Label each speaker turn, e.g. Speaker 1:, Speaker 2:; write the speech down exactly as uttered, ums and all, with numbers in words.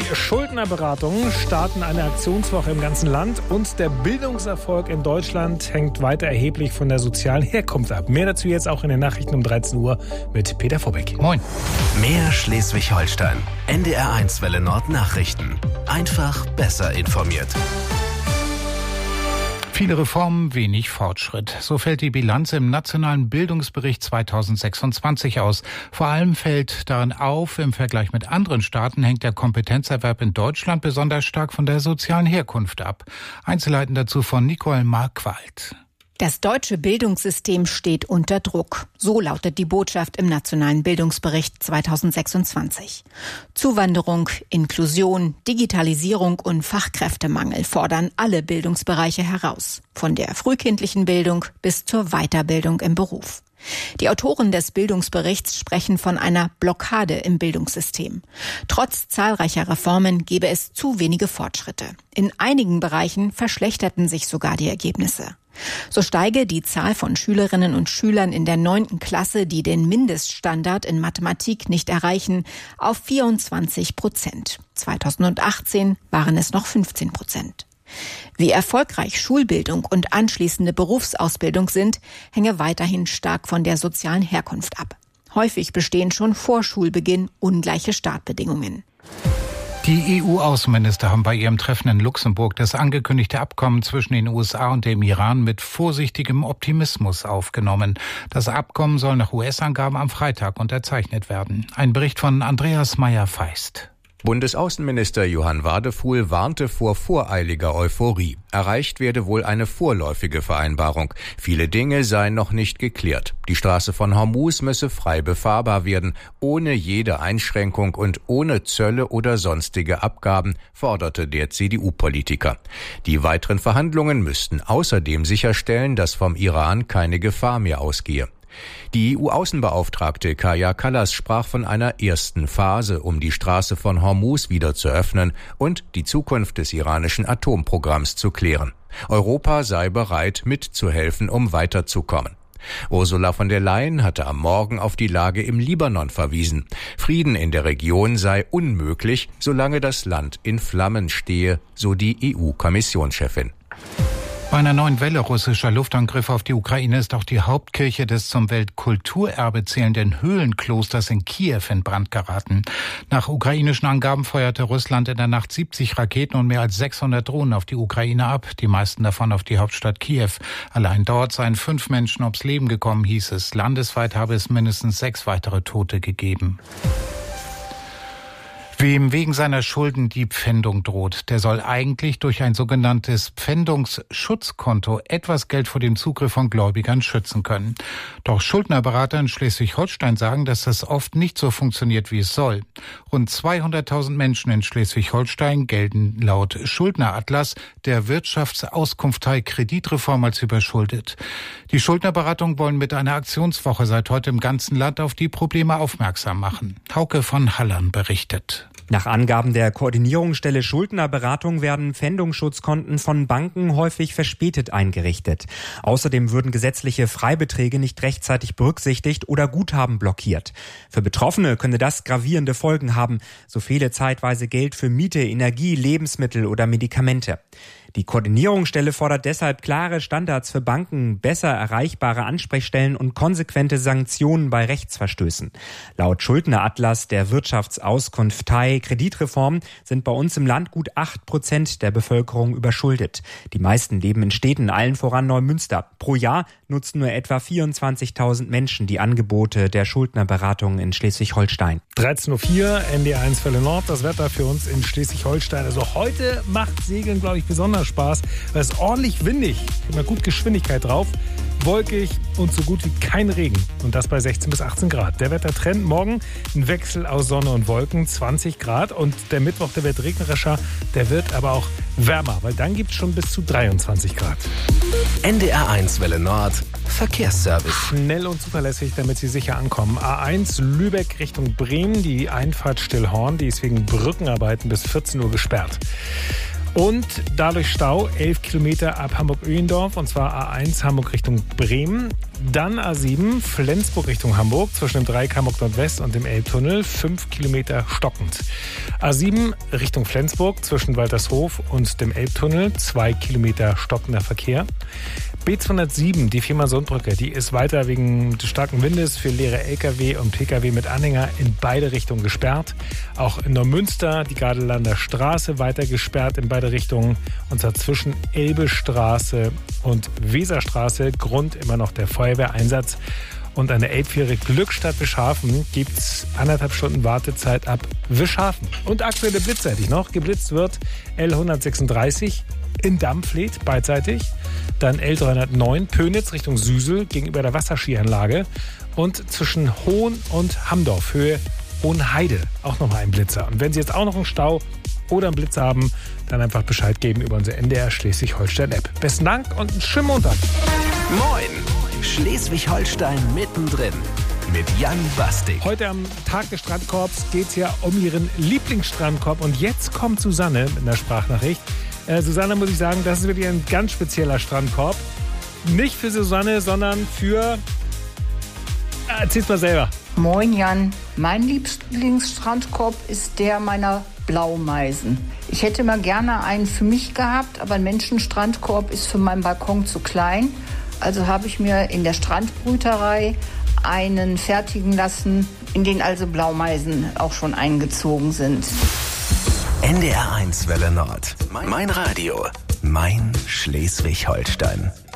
Speaker 1: Schuldnerberatungen starten eine Aktionswoche im ganzen Land und der Bildungserfolg in Deutschland hängt weiter erheblich von der sozialen Herkunft ab. Mehr dazu jetzt auch in den Nachrichten um dreizehn Uhr mit Peter Vorbeck.
Speaker 2: Moin.
Speaker 3: Mehr Schleswig-Holstein. N D R eins Welle Nord Nachrichten. Einfach besser informiert.
Speaker 2: Viele Reformen, wenig Fortschritt. So fällt die Bilanz im Nationalen Bildungsbericht zweitausendsechsundzwanzig aus. Vor allem fällt darin auf, im Vergleich mit anderen Staaten hängt der Kompetenzerwerb in Deutschland besonders stark von der sozialen Herkunft ab. Einzelheiten dazu von Nicole Markwald.
Speaker 4: Das deutsche Bildungssystem steht unter Druck. So lautet die Botschaft im Nationalen Bildungsbericht zweitausendsechsundzwanzig. Zuwanderung, Inklusion, Digitalisierung und Fachkräftemangel fordern alle Bildungsbereiche heraus. Von der frühkindlichen Bildung bis zur Weiterbildung im Beruf. Die Autoren des Bildungsberichts sprechen von einer Blockade im Bildungssystem. Trotz zahlreicher Reformen gebe es zu wenige Fortschritte. In einigen Bereichen verschlechterten sich sogar die Ergebnisse. So steige die Zahl von Schülerinnen und Schülern in der neunten Klasse, die den Mindeststandard in Mathematik nicht erreichen, auf vierundzwanzig Prozent. zweitausendachtzehn waren es noch fünfzehn Prozent. Wie erfolgreich Schulbildung und anschließende Berufsausbildung sind, hänge weiterhin stark von der sozialen Herkunft ab. Häufig bestehen schon vor Schulbeginn ungleiche Startbedingungen.
Speaker 2: Die E U-Außenminister haben bei ihrem Treffen in Luxemburg das angekündigte Abkommen zwischen den U S A und dem Iran mit vorsichtigem Optimismus aufgenommen. Das Abkommen soll nach U S-Angaben am Freitag unterzeichnet werden. Ein Bericht von Andreas Meyer-Feist.
Speaker 5: Bundesaußenminister Johann Wadefuhl warnte vor voreiliger Euphorie. Erreicht werde wohl eine vorläufige Vereinbarung. Viele Dinge seien noch nicht geklärt. Die Straße von Hormuz müsse frei befahrbar werden, ohne jede Einschränkung und ohne Zölle oder sonstige Abgaben, forderte der C D U-Politiker. Die weiteren Verhandlungen müssten außerdem sicherstellen, dass vom Iran keine Gefahr mehr ausgehe. Die E U-Außenbeauftragte Kaja Kallas sprach von einer ersten Phase, um die Straße von Hormuz wieder zu öffnen und die Zukunft des iranischen Atomprogramms zu klären. Europa sei bereit, mitzuhelfen, um weiterzukommen. Ursula von der Leyen hatte am Morgen auf die Lage im Libanon verwiesen. Frieden in der Region sei unmöglich, solange das Land in Flammen stehe, so die E U-Kommissionschefin.
Speaker 2: Bei einer neuen Welle russischer Luftangriffe auf die Ukraine ist auch die Hauptkirche des zum Weltkulturerbe zählenden Höhlenklosters in Kiew in Brand geraten. Nach ukrainischen Angaben feuerte Russland in der Nacht siebzig Raketen und mehr als sechshundert Drohnen auf die Ukraine ab, die meisten davon auf die Hauptstadt Kiew. Allein dort seien fünf Menschen ums Leben gekommen, hieß es. Landesweit habe es mindestens sechs weitere Tote gegeben. Wem wegen seiner Schulden die Pfändung droht, der soll eigentlich durch ein sogenanntes Pfändungsschutzkonto etwas Geld vor dem Zugriff von Gläubigern schützen können. Doch Schuldnerberater in Schleswig-Holstein sagen, dass das oft nicht so funktioniert, wie es soll. Rund zweihunderttausend Menschen in Schleswig-Holstein gelten laut Schuldneratlas der Wirtschaftsauskunftei Kreditreform als überschuldet. Die Schuldnerberatungen wollen mit einer Aktionswoche seit heute im ganzen Land auf die Probleme aufmerksam machen. Hauke von Hallern berichtet.
Speaker 6: Nach Angaben der Koordinierungsstelle Schuldnerberatung werden Pfändungsschutzkonten von Banken häufig verspätet eingerichtet. Außerdem würden gesetzliche Freibeträge nicht rechtzeitig berücksichtigt oder Guthaben blockiert. Für Betroffene könne das gravierende Folgen haben. So fehle zeitweise Geld für Miete, Energie, Lebensmittel oder Medikamente. Die Koordinierungsstelle fordert deshalb klare Standards für Banken, besser erreichbare Ansprechstellen und konsequente Sanktionen bei Rechtsverstößen. Laut Schuldneratlas der Wirtschaftsauskunftei Kreditreform sind bei uns im Land gut acht Prozent der Bevölkerung überschuldet. Die meisten leben in Städten, allen voran Neumünster. Pro Jahr nutzen nur etwa vierundzwanzigtausend Menschen die Angebote der Schuldnerberatung in Schleswig-Holstein.
Speaker 1: dreizehn Uhr vier, N D R eins Welle Nord, das Wetter für uns in Schleswig-Holstein. Also heute macht Segeln, glaube ich, besonders Spaß. Es ist ordentlich windig, immer gut Geschwindigkeit drauf, wolkig und so gut wie kein Regen. Und das bei sechzehn bis achtzehn Grad. Der Wettertrend morgen ein Wechsel aus Sonne und Wolken, zwanzig Grad. Und der Mittwoch, der wird regnerischer, der wird aber auch wärmer, weil dann gibt es schon bis zu dreiundzwanzig Grad.
Speaker 3: N D R eins Welle Nord, Verkehrsservice.
Speaker 1: Schnell und zuverlässig, damit Sie sicher ankommen. A eins Lübeck Richtung Bremen, die Einfahrt Stillhorn, die ist wegen Brückenarbeiten bis vierzehn Uhr gesperrt. Und dadurch Stau, elf Kilometer ab Hamburg-Öhlendorf, und zwar A eins Hamburg Richtung Bremen. Dann A sieben Flensburg Richtung Hamburg zwischen dem Dreieck Hamburg Nordwest und dem Elbtunnel, fünf Kilometer stockend. A sieben Richtung Flensburg zwischen Waltershof und dem Elbtunnel, zwei Kilometer stockender Verkehr. B zweihundertsieben, die Fehmarnsundbrücke, die ist weiter wegen des starken Windes für leere L K W und P K W mit Anhänger in beide Richtungen gesperrt. Auch in Neumünster die Gardelander Straße weiter gesperrt in beide Richtungen, und zwar zwischen Elbestraße und Weserstraße. Grund immer noch der Feuerwehreinsatz. Und an der Elbfähre Glückstadt Wischhafen gibt es anderthalb Stunden Wartezeit ab Wischhafen. Und aktuelle Blitze hätte ich noch. Geblitzt wird L hundertsechsunddreißig in Dampfleth beidseitig. Dann L dreihundertneun Pönitz Richtung Süsel gegenüber der Wasserskianlage. Und zwischen Hohn und Hamdorf, Höhe Hohenheide, auch nochmal ein Blitzer. Und wenn Sie jetzt auch noch einen Stau oder einen Blitz haben, dann einfach Bescheid geben über unsere N D R Schleswig-Holstein-App. Besten Dank und einen schönen Montag.
Speaker 3: Moin! Schleswig-Holstein mittendrin mit Jan Bastig.
Speaker 1: Heute am Tag des Strandkorbs geht es ja um Ihren Lieblingsstrandkorb. Und jetzt kommt Susanne mit einer Sprachnachricht. Äh, Susanne, muss ich sagen, das ist wirklich ein ganz spezieller Strandkorb. Nicht für Susanne, sondern für... Äh, erzähl's mal selber.
Speaker 7: Moin Jan, mein Lieblingsstrandkorb ist der meiner Blaumeisen. Ich hätte mal gerne einen für mich gehabt, aber ein Menschenstrandkorb ist für meinen Balkon zu klein. Also habe ich mir in der Strandbrüterei einen fertigen lassen, in den also Blaumeisen auch schon eingezogen sind.
Speaker 3: N D R eins Welle Nord. Mein Radio. Mein Schleswig-Holstein.